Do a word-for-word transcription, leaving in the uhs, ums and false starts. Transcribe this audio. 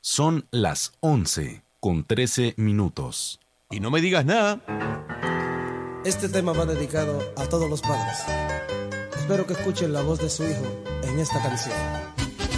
Son las once con trece minutos. Y no me digas nada. Este tema va dedicado a todos los padres. Espero que escuchen la voz de su hijo en esta canción.